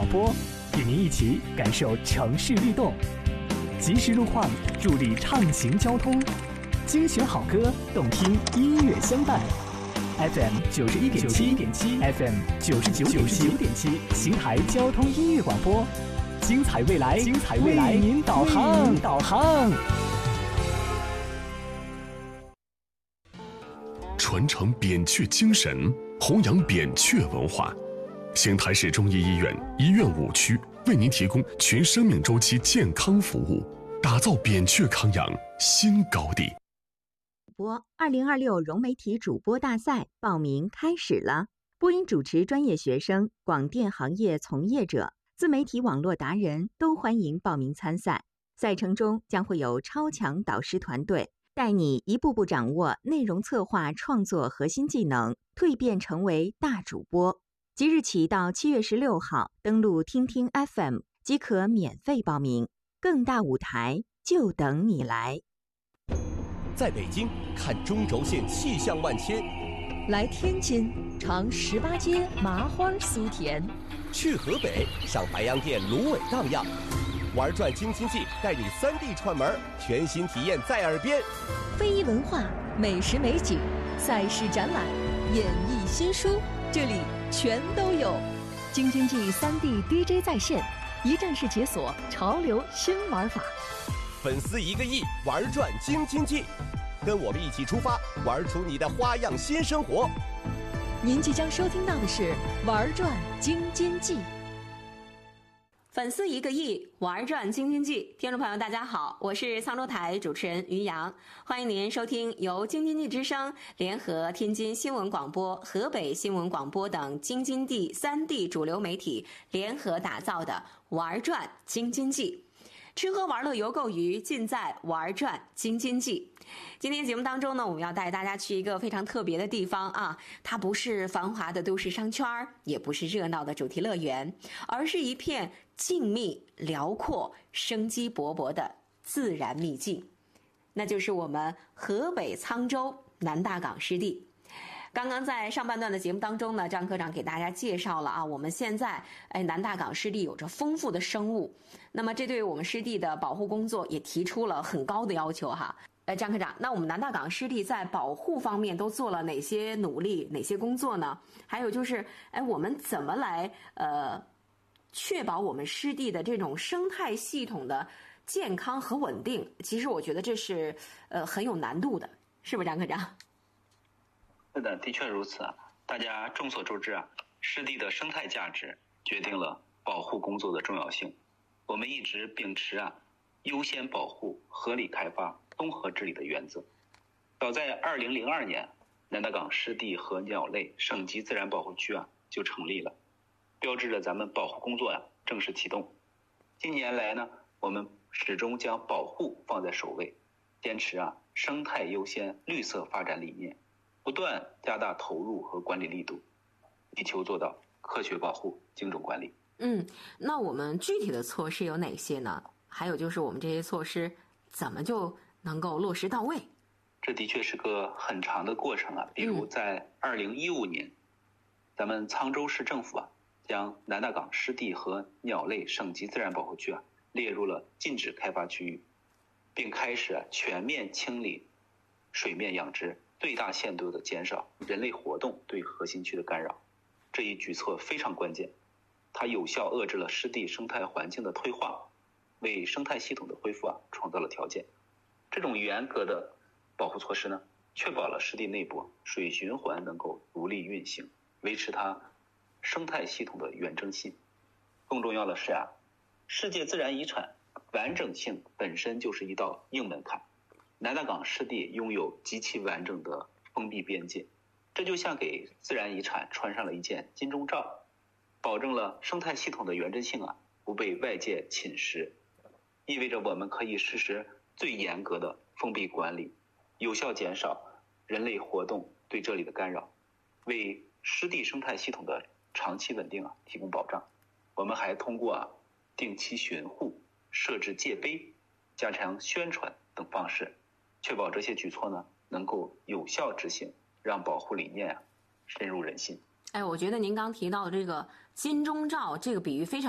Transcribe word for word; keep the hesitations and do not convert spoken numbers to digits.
广播，与您一起感受城市律动，及时路况助力畅行交通，精选好歌，动听音乐相伴。F M 九十一点七点七 ，F M 九十九点九点七，邢台交通音乐广播，精彩未来，精彩未来，为您导航，导航。 传承扁鹊精神，弘扬扁鹊文化。邢台市中医医院医院五区为您提供全生命周期健康服务，打造扁鹊康养新高地。 播二零二六融媒体主播大赛报名开始了，播音主持专业学生、广电行业从业者、自媒体网络达人都欢迎报名参赛。赛程中将会有超强导师团队，带你一步步掌握内容策划创作核心技能，蜕变成为大主播。即日起到七月十六号，登录听听 F M 即可免费报名，更大舞台就等你来。 在北京看中轴线气象万千， 来天津尝十八街麻花酥甜， 去河北赏白洋淀芦苇荡漾，玩转京津冀带你三 D 串门，全新体验在耳边。 非遗文化、美食美景、赛事展览、演艺新书，这里全都有。京津冀三 D D J 在线，一站式解锁潮流新玩法。 粉丝一个亿，玩转京津冀，跟我们一起出发，玩出你的花样新生活。 您即将收听到的是《玩转京津冀》。 粉丝一个亿，玩转京津冀。听众朋友大家好，我是沧州台主持人于洋，欢迎您收听由京津冀之声联合天津新闻广播、河北新闻广播等京津冀三地主流媒体联合打造的玩转京津冀。吃喝玩乐游购娱尽在玩转京津冀。今天节目当中呢，我们要带大家去一个非常特别的地方啊，它不是繁华的都市商圈，也不是热闹的主题乐园，而是一片静谧辽阔、生机勃勃的自然秘境，那就是我们河北沧州南大港湿地。刚刚在上半段的节目当中呢，张科长给大家介绍了啊，我们现在哎南大港湿地有着丰富的生物，那么这对我们湿地的保护工作也提出了很高的要求哈。呃，张科长，那我们南大港湿地在保护方面都做了哪些努力、哪些工作呢？还有就是，哎，我们怎么来呃确保我们湿地的这种生态系统的健康和稳定？其实我觉得这是呃很有难度的，是不是，张科长？ 是的，的确如此啊。大家众所周知啊，湿地的生态价值决定了保护工作的重要性。我们一直秉持啊优先保护、合理开发、综合治理的原则。早在二零零二年，南大港湿地和鸟类省级自然保护区啊就成立了，标志着咱们保护工作呀、啊、正式启动。近年来呢，我们始终将保护放在首位，坚持啊生态优先、绿色发展理念。不断加大投入和管理力度，力求做到科学保护、精准管理。 嗯，那我们具体的措施有哪些呢？还有就是我们这些措施怎么就能够落实到位？ 这的确是个很长的过程啊。比如在二零一五年，嗯、咱们沧州市政府啊，将南大港湿地和鸟类省级自然保护区啊列入了禁止开发区域，并开始啊全面清理水面养殖。最大限度的减少人类活动对核心区的干扰，这一举措非常关键，它有效遏制了湿地生态环境的退化，为生态系统的恢复啊创造了条件。这种严格的保护措施呢，确保了湿地内部水循环能够独立运行，维持它生态系统的原征性。更重要的是啊，世界自然遗产完整性本身就是一道硬门槛。南大港湿地拥有极其完整的封闭边界，这就像给自然遗产穿上了一件金钟罩，保证了生态系统的原真性啊不被外界侵蚀，意味着我们可以实施最严格的封闭管理，有效减少人类活动对这里的干扰，为湿地生态系统的长期稳定啊提供保障。我们还通过啊定期巡护、设置界碑、加强宣传等方式，确保这些举措呢能够有效执行，让保护理念啊深入人心。 哎，我觉得您刚提到的这个金钟罩这个比喻非常